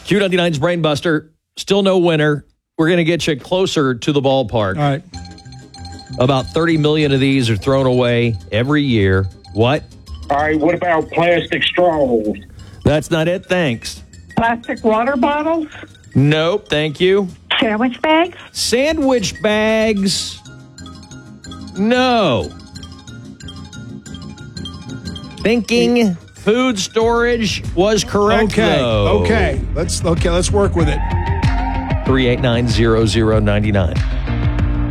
Q99's Brain Buster. Still no winner. We're going to get you closer to the ballpark. All right. About 30 million of these are thrown away every year. What? All right, what about plastic straws? That's not it. Thanks. Plastic water bottles? Nope. Thank you. Sandwich bags? Sandwich bags. No. Thinking food storage was correct, though. Okay. Let's work with it. 3890099.